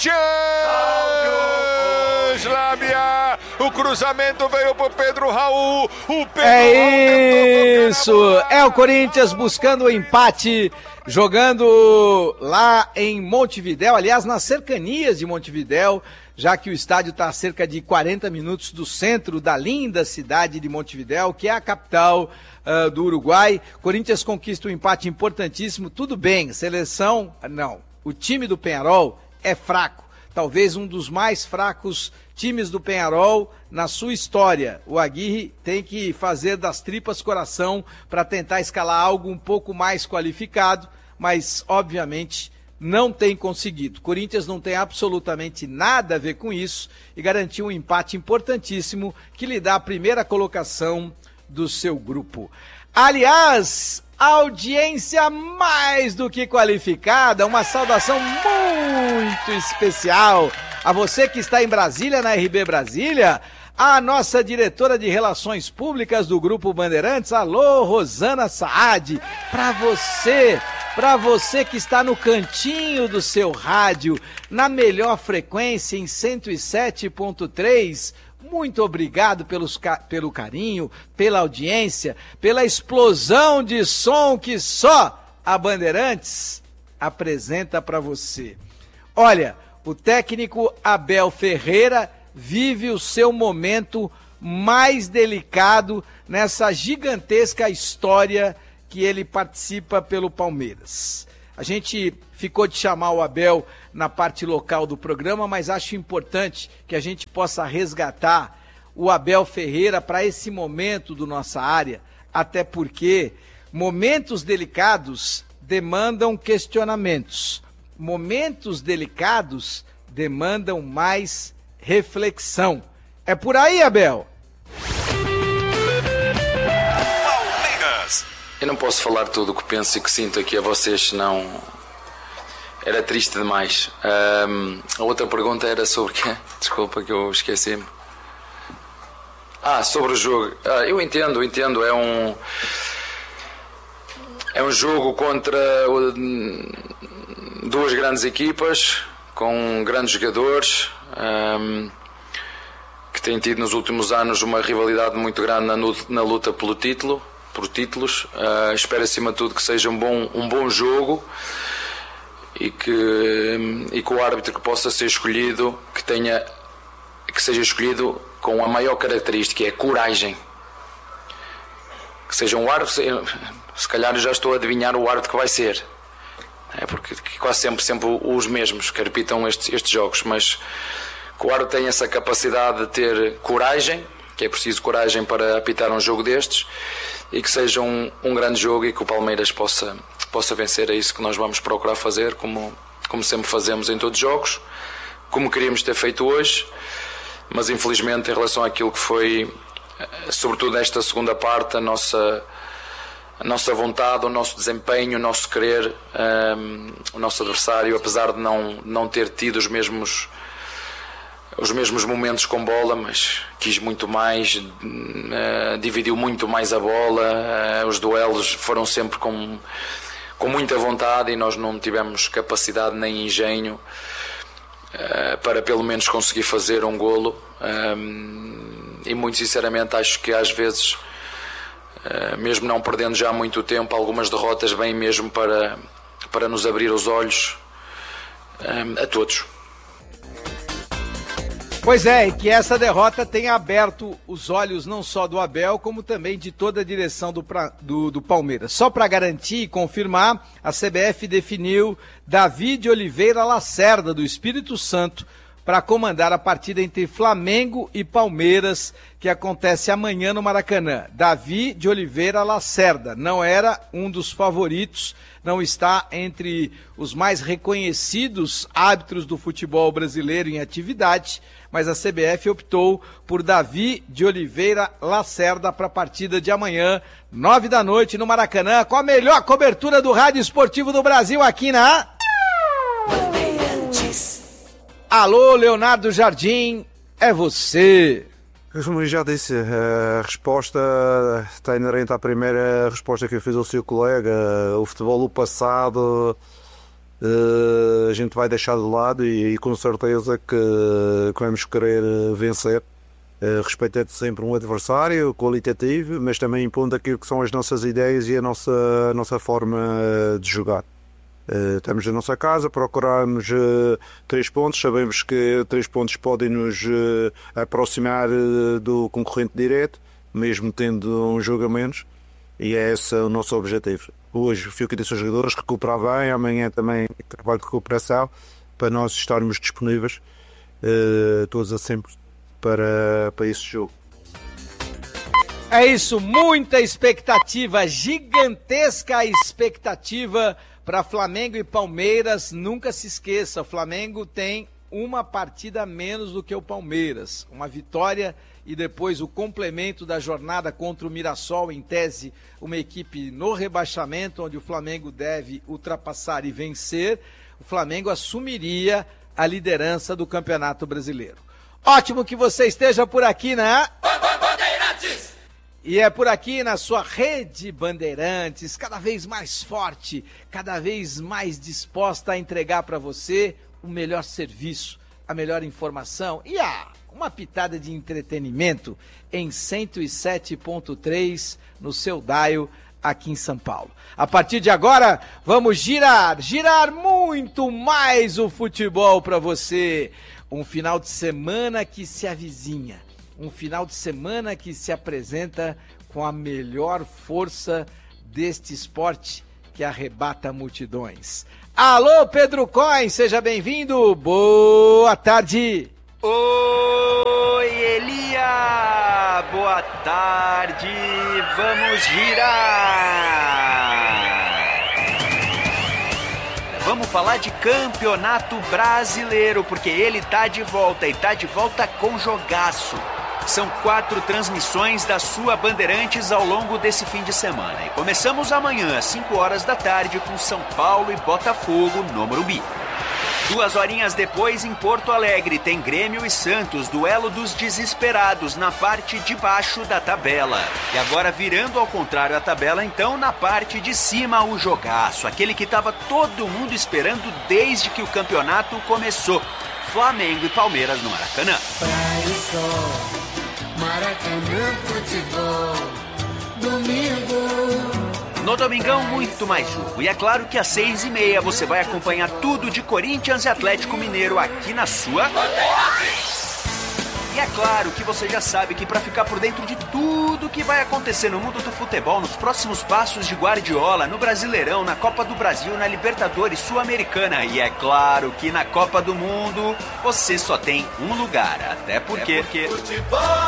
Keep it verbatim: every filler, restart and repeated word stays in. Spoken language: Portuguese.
Corinthians! Lábia! O cruzamento veio pro Pedro Raul. O Pedro é isso! É o Corinthians buscando o empate, jogando lá em Montevidéu, aliás, nas cercanias de Montevidéu, já que o estádio está a cerca de quarenta minutos do centro da linda cidade de Montevidéu, que é a capital uh, do Uruguai. Corinthians conquista um empate importantíssimo. Tudo bem, seleção, não. O time do Peñarol é fraco, talvez um dos mais fracos times do Peñarol na sua história. O Aguirre tem que fazer das tripas coração para tentar escalar algo um pouco mais qualificado, mas obviamente não tem conseguido. Corinthians não tem absolutamente nada a ver com isso e garantiu um empate importantíssimo que lhe dá a primeira colocação do seu grupo. Aliás, audiência mais do que qualificada, uma saudação muito especial a você que está em Brasília, na R B Brasília, a nossa diretora de Relações Públicas do Grupo Bandeirantes, alô, Rosana Saad, para você, para você que está no cantinho do seu rádio, na melhor frequência em cento e sete ponto três, muito obrigado pelos, pelo carinho, pela audiência, pela explosão de som que só a Bandeirantes apresenta para você. Olha, o técnico Abel Ferreira vive o seu momento mais delicado nessa gigantesca história que ele participa pelo Palmeiras. A gente ficou de chamar o Abel na parte local do programa, mas acho importante que a gente possa resgatar o Abel Ferreira para esse momento do nossa área, até porque momentos delicados demandam questionamentos. Momentos delicados demandam mais reflexão. É por aí, Abel? Palmeiras. Eu não posso falar tudo o que penso e que sinto aqui a vocês, senão era triste demais. Um, a outra pergunta era sobre o quê? Desculpa que eu esqueci-me. Ah, sobre o jogo. Ah, eu entendo, entendo. É um... É um jogo contra duas grandes equipas, com grandes jogadores, um, que têm tido nos últimos anos uma rivalidade muito grande na, na luta pelo título, por títulos. Uh, espero acima de tudo que seja um bom, um bom jogo e que, e que o árbitro que possa ser escolhido, que, tenha, que seja escolhido com a maior característica, que é coragem. Que seja um árbitro... Se calhar eu já estou a adivinhar o árbitro que vai ser. É porque quase sempre, sempre os mesmos que repitam estes, estes jogos. Mas que o árbitro tem essa capacidade de ter coragem, que é preciso coragem para apitar um jogo destes, e que seja um, um grande jogo e que o Palmeiras possa, possa vencer. É isso que nós vamos procurar fazer, como, como sempre fazemos em todos os jogos, como queríamos ter feito hoje. Mas infelizmente, em relação àquilo que foi, sobretudo nesta segunda parte, a nossa... a nossa vontade, o nosso desempenho, o nosso querer, um, o nosso adversário, apesar de não, não ter tido os mesmos, os mesmos momentos com bola, mas quis muito mais, uh, dividiu muito mais a bola, uh, os duelos foram sempre com, com muita vontade e nós não tivemos capacidade nem engenho uh, para pelo menos conseguir fazer um golo, um, e muito sinceramente acho que às vezes... Uh, mesmo não perdendo já muito tempo, algumas derrotas vêm mesmo para, para nos abrir os olhos um, a todos. Pois é, e que essa derrota tenha aberto os olhos não só do Abel, como também de toda a direção do, do, do Palmeiras. Só para garantir e confirmar, a C B F definiu Davi de Oliveira Lacerda, do Espírito Santo, para comandar a partida entre Flamengo e Palmeiras, que acontece amanhã no Maracanã. Davi de Oliveira Lacerda não era um dos favoritos, não está entre os mais reconhecidos árbitros do futebol brasileiro em atividade, mas a C B F optou por Davi de Oliveira Lacerda para a partida de amanhã, nove da noite no Maracanã, com a melhor cobertura do rádio esportivo do Brasil aqui na... Alô, Leonardo Jardim, é você. Como eu já disse, a resposta está inerente à primeira resposta que eu fiz ao seu colega. O futebol do passado uh, a gente vai deixar de lado e, e com certeza que, que vamos querer vencer, uh, respeitando sempre um adversário qualitativo, mas também impondo aquilo que são as nossas ideias e a nossa, a nossa forma de jogar. Uh, estamos na nossa casa, procuramos uh, três pontos, sabemos que três pontos podem nos uh, aproximar uh, do concorrente direto, mesmo tendo um jogo a menos, e é esse o nosso objetivo. Hoje fui que disse aos jogadores recuperar bem, amanhã também trabalho de recuperação, para nós estarmos disponíveis uh, todos a sempre para, para esse jogo. É isso, muita expectativa, gigantesca expectativa para Flamengo e Palmeiras. Nunca se esqueça, o Flamengo tem uma partida a menos do que o Palmeiras. Uma vitória e depois o complemento da jornada contra o Mirassol, em tese uma equipe no rebaixamento, onde o Flamengo deve ultrapassar e vencer. O Flamengo assumiria a liderança do Campeonato Brasileiro. Ótimo que você esteja por aqui, né? Bandeirantes! E é por aqui na sua rede Bandeirantes, cada vez mais forte, cada vez mais disposta a entregar para você o melhor serviço, a melhor informação e a, uma pitada de entretenimento em cento e sete ponto três no seu dial aqui em São Paulo. A partir de agora, vamos girar, girar muito mais o futebol para você. Um final de semana que se avizinha. Um final de semana que se apresenta com a melhor força deste esporte que arrebata multidões. Alô, Pedro Coin, seja bem-vindo. Boa tarde. Oi, Elia. Boa tarde. Vamos girar. Vamos falar de Campeonato Brasileiro, porque ele tá de volta e tá de volta com jogaço. São quatro transmissões da sua Bandeirantes ao longo desse fim de semana. E começamos amanhã, às cinco horas da tarde, com São Paulo e Botafogo no Morumbi. Duas horinhas depois, em Porto Alegre, tem Grêmio e Santos, duelo dos desesperados na parte de baixo da tabela. E agora, virando ao contrário a tabela, então, na parte de cima, o jogaço. Aquele que estava todo mundo esperando desde que o campeonato começou. Flamengo e Palmeiras no Maracanã. Praia e sol, Maracanã, futebol, domingo. No domingão, muito mais jogo. E é claro que às seis e meia você vai acompanhar tudo de Corinthians e Atlético Mineiro aqui na sua... E é claro que você já sabe que para ficar por dentro de tudo que vai acontecer no mundo do futebol, nos próximos passos de Guardiola, no Brasileirão, na Copa do Brasil, na Libertadores Sul-Americana e é claro que na Copa do Mundo, você só tem um lugar. Até porque... É porque...